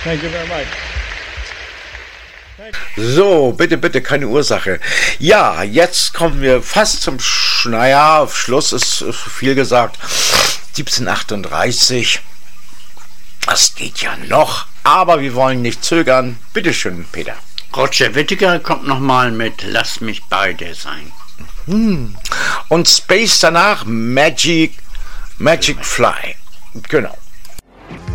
Thank you very much. So, bitte, keine Ursache. Ja, jetzt kommen wir fast zum Schluss ist viel gesagt. 1738. Das geht ja noch, aber wir wollen nicht zögern. Bitte schön, Peter. Roger Whittaker kommt nochmal mit Lass mich bei dir sein. Und Space danach Magic Fly. Genau.